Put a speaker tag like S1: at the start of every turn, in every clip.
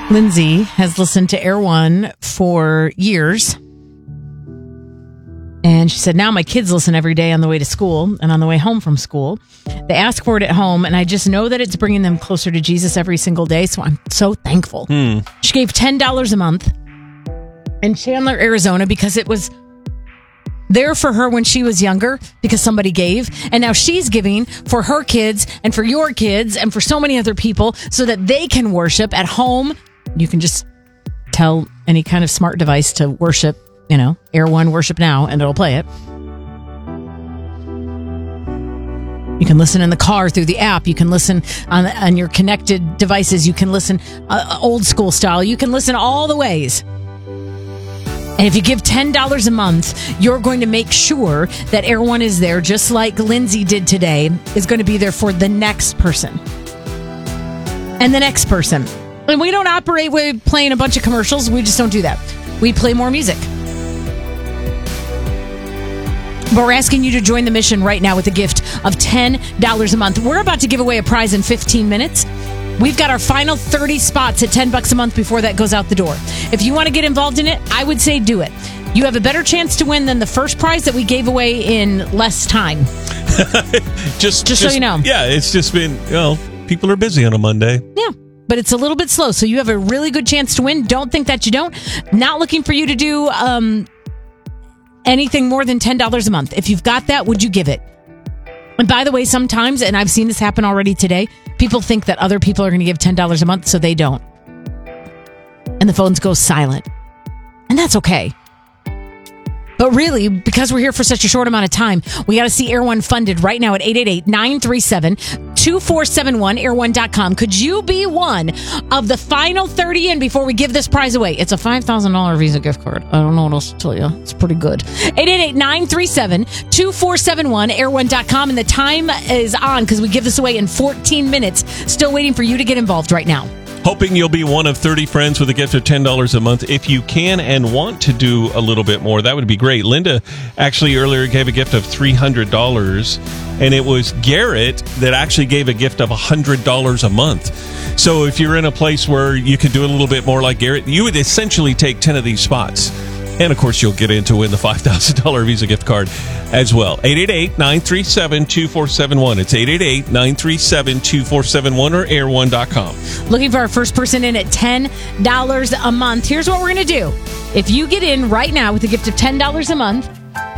S1: Lindsay has listened to Air One for years. And she said, now my kids listen every day on the way to school and on the way home from school. They ask for it at home, and I just know that it's bringing them closer to Jesus every single day. So I'm so thankful. She gave $10 a month in Chandler, Arizona, because it was there for her when she was younger, because somebody gave. And now she's giving for her kids and for your kids and for so many other people so that they can worship at home. You can just tell any kind of smart device to worship, Air One Worship Now, and it'll play it. You can listen in the car through the app. You can listen on your connected devices. You can listen old school style. You can listen all the ways. And if you give $10 a month, you're going to make sure that Air One is there, just like Lindsay did today, is going to be there for the next person. And the next person. And we don't operate with playing a bunch of commercials. We just don't do that. We play more music. But we're asking you to join the mission right now with a gift of $10 a month. We're about to give away a prize in 15 minutes. We've got our final 30 spots at $10 a month before that goes out the door. If you want to get involved in it, I would say do it. You have a better chance to win than the first prize that we gave away in less time.
S2: just
S1: so you know.
S2: Yeah, it's just been, people are busy on a Monday.
S1: Yeah. But it's a little bit slow, so you have a really good chance to win. Don't think that you don't. Not looking for you to do anything more than $10 a month. If you've got that, would you give it? And by the way, sometimes, and I've seen this happen already today, people think that other people are going to give $10 a month, so they don't. And the phones go silent. And that's okay. But really, because we're here for such a short amount of time, we got to see Air One funded right now at 888-937-2471, air1.com. Could you be one of the final 30 in before we give this prize away? It's a $5,000 Visa gift card. I don't know what else to tell you. It's pretty good. 888-937-2471, air1.com. And the time is on because we give this away in 14 minutes. Still waiting for you to get involved right now.
S2: Hoping you'll be one of 30 friends with a gift of $10 a month. If you can and want to do a little bit more, that would be great. Linda actually earlier gave a gift of $300, and it was Garrett that actually gave a gift of $100 a month. So if you're in a place where you could do a little bit more like Garrett, you would essentially take 10 of these spots. And, of course, you'll get in to win the $5,000 Visa gift card as well. 888-937-2471. It's 888-937-2471 or air1.com.
S1: Looking for our first person in at $10 a month. Here's what we're going to do. If you get in right now with a gift of $10 a month,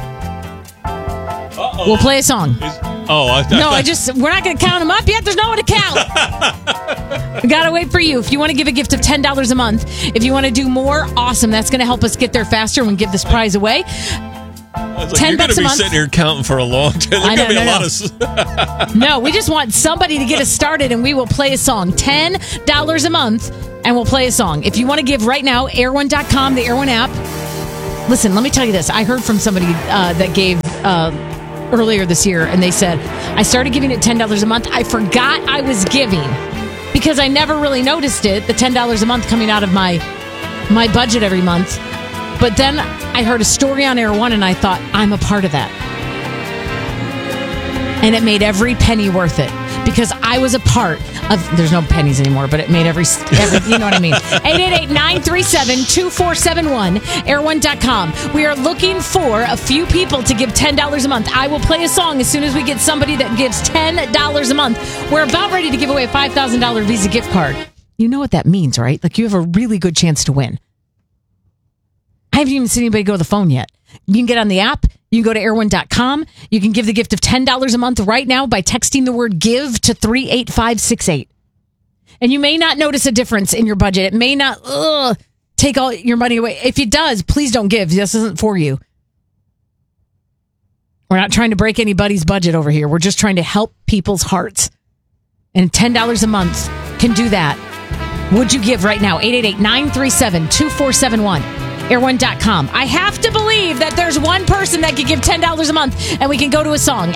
S1: we'll play a song. We're not going to count them up yet. There's no one to count. We got to wait for you. If you want to give a gift of $10 a month, if you want to do more, awesome. That's going to help us get there faster and give this prize away.
S2: You're going to be sitting here counting for a long time. There's going to be a lot of...
S1: No, we just want somebody to get us started, and we will play a song. $10 a month, and we'll play a song. If you want to give right now, air1.com, the Air One app. Listen, let me tell you this. I heard from somebody that gave... earlier this year, and they said, I started giving it $10 a month. I forgot I was giving because I never really noticed it, the $10 a month coming out of my budget every month. But then I heard a story on Air One, and I thought, I'm a part of that. And it made every penny worth it because I was a part of, there's no pennies anymore, but it made every you know what I mean. 888-937-2471, air1.com. We are looking for a few people to give $10 a month. I will play a song as soon as we get somebody that gives $10 a month. We're about ready to give away a $5,000 Visa gift card. You know what that means, right? Like, you have a really good chance to win. I haven't even seen anybody go to the phone yet. You can get on the app. You can go to air1.com. You can give the gift of $10 a month right now by texting the word GIVE to 38568. And you may not notice a difference in your budget. It may not take all your money away. If it does, please don't give. This isn't for you. We're not trying to break anybody's budget over here. We're just trying to help people's hearts. And $10 a month can do that. Would you give right now? 888-937-2471. air1.com. I have to believe that there's one person that could give $10 a month and we can go to a song.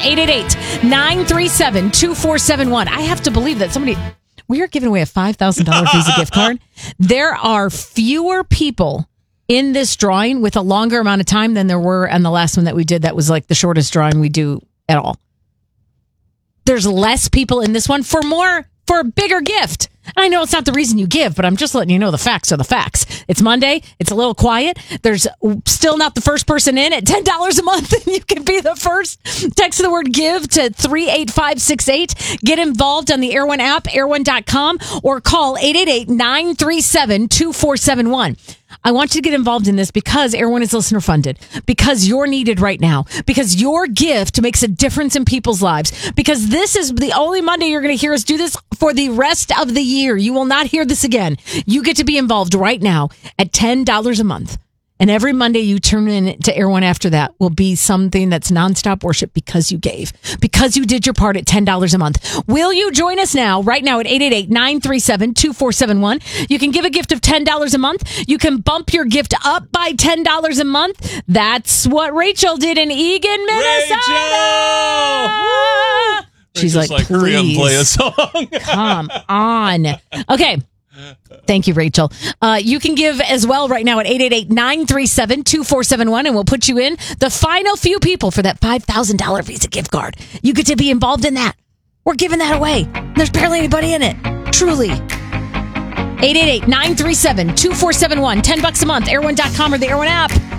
S1: 888-937-2471. I have to believe that somebody... We are giving away a $5,000 Visa gift card. There are fewer people in this drawing with a longer amount of time than there were on the last one that we did. That was like the shortest drawing we do at all. There's less people in this one for a bigger gift. And I know it's not the reason you give, but I'm just letting you know the facts are the facts. It's Monday. It's a little quiet. There's still not the first person in at $10 a month, and you can be the first. Text the word give to 38568. Get involved on the Air One app, air1.com, or call 888-937-2471. I want you to get involved in this because Air One is listener funded, because you're needed right now, because your gift makes a difference in people's lives, because this is the only Monday you're going to hear us do this for the rest of the year. You will not hear this again. You get to be involved right now at $10 a month. And every Monday you turn in to Air One after that will be something that's nonstop worship because you gave, because you did your part at $10 a month. Will you join us now, right now at 888-937-2471? You can give a gift of $10 a month. You can bump your gift up by $10 a month. That's what Rachel did in Eagan, Minnesota.
S2: Rachel!
S1: She's like,
S2: hurry up and play a
S1: please,
S2: song.
S1: come on. Okay. Thank you, Rachel. You can give as well right now at 888-937-2471, and we'll put you in the final few people for that $5,000 Visa gift card. You get to be involved in that. We're giving that away. There's barely anybody in it. Truly. 888-937-2471. $10 a month. Air1.com or the Air One app.